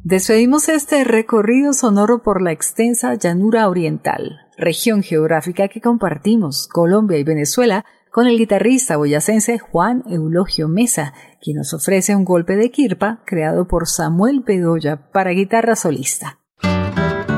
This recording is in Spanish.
Despedimos este recorrido sonoro por la extensa llanura oriental, región geográfica que compartimos Colombia y Venezuela, con el guitarrista boyacense Juan Eulogio Meza, quien nos ofrece un golpe de quirpa creado por Samuel Bedoya para guitarra solista.